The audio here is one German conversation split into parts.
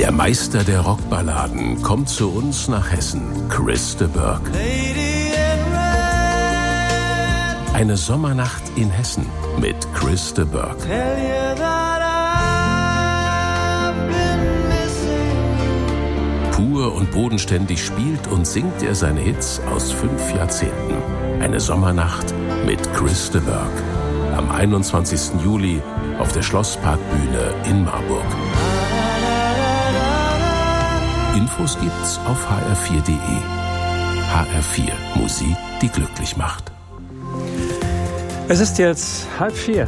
Der Meister der Rockballaden kommt zu uns nach Hessen, Chris de Burgh. Eine Sommernacht in Hessen mit Chris de Burgh. Pur und bodenständig spielt und singt er seine Hits aus 5 Jahrzehnten. Eine Sommernacht mit Chris de Burgh. Am 21. Juli auf der Schlossparkbühne in Marburg. Infos gibt's auf hr4.de. HR4, Musik, die glücklich macht. Es ist jetzt 3:30.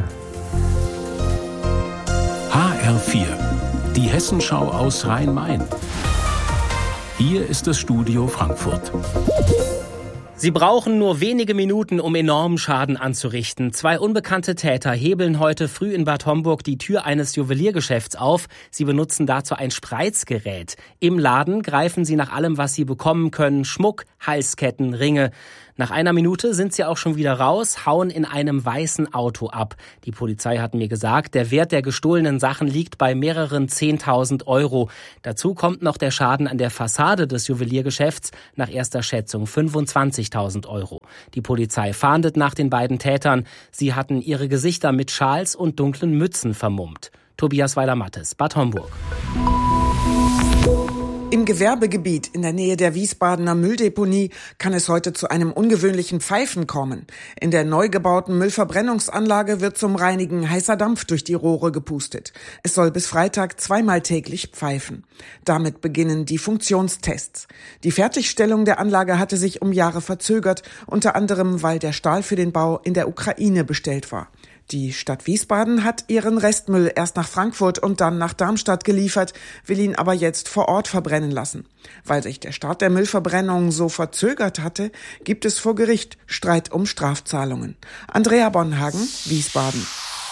HR4, die Hessenschau aus Rhein-Main. Hier ist das Studio Frankfurt. Sie brauchen nur wenige Minuten, um enormen Schaden anzurichten. 2 unbekannte Täter hebeln heute früh in Bad Homburg die Tür eines Juweliergeschäfts auf. Sie benutzen dazu ein Spreizgerät. Im Laden greifen sie nach allem, was sie bekommen können. Schmuck, Halsketten, Ringe. Nach einer Minute sind sie auch schon wieder raus, hauen in einem weißen Auto ab. Die Polizei hat mir gesagt, der Wert der gestohlenen Sachen liegt bei mehreren 10.000 Euro. Dazu kommt noch der Schaden an der Fassade des Juweliergeschäfts, nach erster Schätzung 25.000 Euro. Die Polizei fahndet nach den beiden Tätern. Sie hatten ihre Gesichter mit Schals und dunklen Mützen vermummt. Tobias Weiler-Mattes, Bad Homburg. Im Gewerbegebiet in der Nähe der Wiesbadener Mülldeponie kann es heute zu einem ungewöhnlichen Pfeifen kommen. In der neu gebauten Müllverbrennungsanlage wird zum Reinigen heißer Dampf durch die Rohre gepustet. Es soll bis Freitag 2-mal täglich pfeifen. Damit beginnen die Funktionstests. Die Fertigstellung der Anlage hatte sich um Jahre verzögert, unter anderem weil der Stahl für den Bau in der Ukraine bestellt war. Die Stadt Wiesbaden hat ihren Restmüll erst nach Frankfurt und dann nach Darmstadt geliefert, will ihn aber jetzt vor Ort verbrennen lassen. Weil sich der Start der Müllverbrennung so verzögert hatte, gibt es vor Gericht Streit um Strafzahlungen. Andrea Bonhagen, Wiesbaden.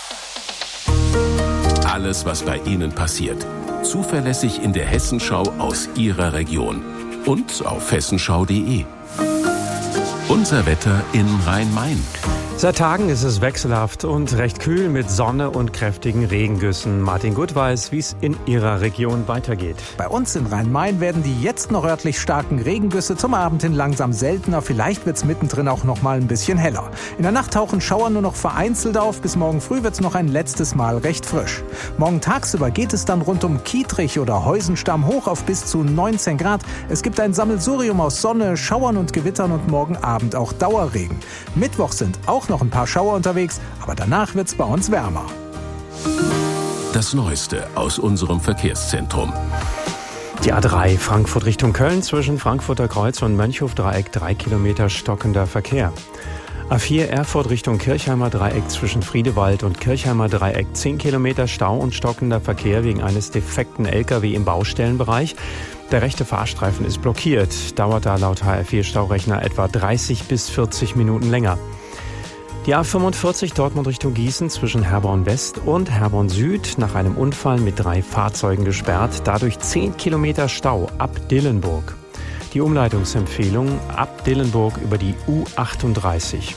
Alles, was bei Ihnen passiert. Zuverlässig in der Hessenschau aus Ihrer Region. Und auf hessenschau.de. Unser Wetter in Rhein-Main. Seit Tagen ist es wechselhaft und recht kühl mit Sonne und kräftigen Regengüssen. Martin Gut weiß, wie es in Ihrer Region weitergeht. Bei uns in Rhein-Main werden die jetzt noch örtlich starken Regengüsse zum Abend hin langsam seltener. Vielleicht wird es mittendrin auch noch mal ein bisschen heller. In der Nacht tauchen Schauer nur noch vereinzelt auf. Bis morgen früh wird es noch ein letztes Mal recht frisch. Morgen tagsüber geht es dann rund um Kietrich oder Heusenstamm hoch auf bis zu 19 Grad. Es gibt ein Sammelsurium aus Sonne, Schauern und Gewittern und morgen Abend auch Dauerregen. Mittwoch sind auch noch ein paar Schauer unterwegs, aber danach wird's bei uns wärmer. Das Neueste aus unserem Verkehrszentrum. Die A3 Frankfurt Richtung Köln zwischen Frankfurter Kreuz und Mönchhof-Dreieck 3 Kilometer stockender Verkehr. A4 Erfurt Richtung Kirchheimer Dreieck zwischen Friedewald und Kirchheimer Dreieck 10 Kilometer Stau und stockender Verkehr wegen eines defekten LKW im Baustellenbereich. Der rechte Fahrstreifen ist blockiert. Dauert da laut HR4-Staurechner etwa 30 bis 40 Minuten länger. Die A45 Dortmund Richtung Gießen zwischen Herborn West und Herborn Süd nach einem Unfall mit 3 Fahrzeugen gesperrt. Dadurch 10 Kilometer Stau ab Dillenburg. Die Umleitungsempfehlung ab Dillenburg über die U38.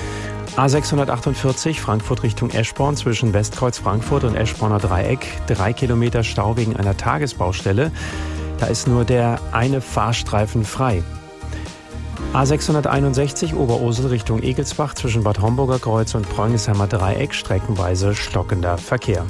A648 Frankfurt Richtung Eschborn zwischen Westkreuz Frankfurt und Eschborner Dreieck. 3 Kilometer Stau wegen einer Tagesbaustelle. Da ist nur der eine Fahrstreifen frei. A661 Oberursel Richtung Egelsbach zwischen Bad Homburger Kreuz und Preunisheimer Dreieck streckenweise stockender Verkehr.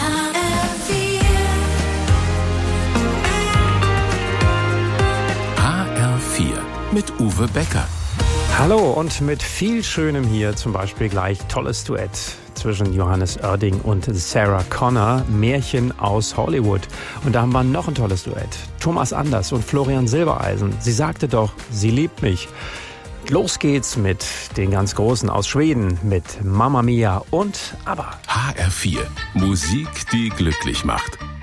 HR4 mit Uwe Becker. Hallo und mit viel Schönem hier, zum Beispiel gleich tolles Duett zwischen Johannes Oerding und Sarah Connor, Märchen aus Hollywood. Und da haben wir noch ein tolles Duett. Thomas Anders und Florian Silbereisen. Sie sagte doch, sie liebt mich. Los geht's mit den ganz Großen aus Schweden, mit Mamma Mia und ABBA. HR4, Musik, die glücklich macht.